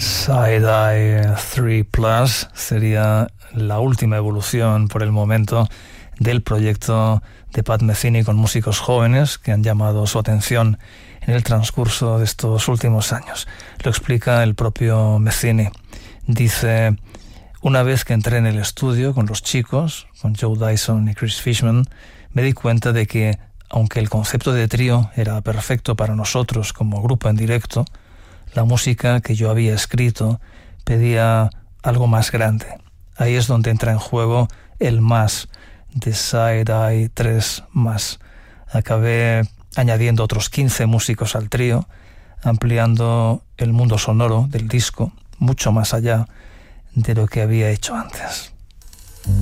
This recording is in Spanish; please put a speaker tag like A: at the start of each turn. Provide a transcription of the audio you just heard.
A: Side-Eye 3 Plus sería la última evolución por el momento del proyecto de Pat Metheny con músicos jóvenes que han llamado su atención en el transcurso de estos últimos años. Lo explica el propio Metheny. Dice: una vez que entré en el estudio con los chicos, con Joe Dyson y Chris Fishman, me di cuenta de que, aunque el concepto de trío era perfecto para nosotros como grupo en directo, la música que yo había escrito pedía algo más grande. Ahí es donde entra en juego el más de Side-Eye 3 más. Acabé añadiendo otros 15 músicos al trío, ampliando el mundo sonoro del disco mucho más allá de lo que había hecho antes.